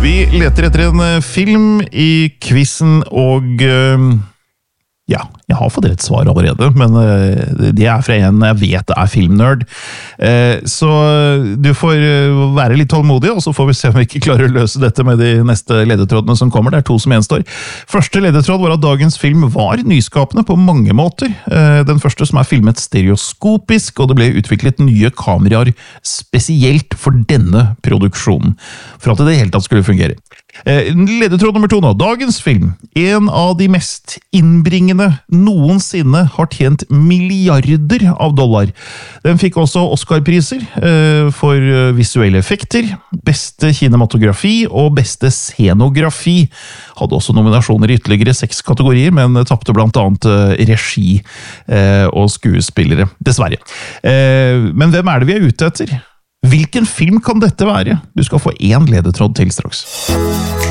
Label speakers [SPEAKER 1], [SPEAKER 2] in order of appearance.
[SPEAKER 1] Vi leter etter en film I quizzen, og ja, jeg har fått rett svar allerede, men det fra en jeg vet filmnerd. Så du får være litt tålmodig, og så får vi se om vi ikke klarer å løse dette med de neste ledetrådene som kommer. Det 2 som gjenstår. Første ledetråd var at dagens film var nyskapende på mange måter. Den første som filmet stereoskopisk, og det ble utviklet nye kameraer spesielt for denne produksjonen, for at det hele tatt skulle fungere. Ledetråd nummer 2 nå. Dagens film, en av de mest innbringende noensinne, har tjent milliarder av dollar. Den fikk også Oscar-priser for visuelle effekter, beste kinematografi og beste scenografi. Hadde også nominasjoner I ytterligere 6 kategorier, men tappte blant annet regi og skuespillere, dessverre. Men hvem det vi ute etter? Hvilken film kan dette være? Du skal få 1 ledetråd til straks.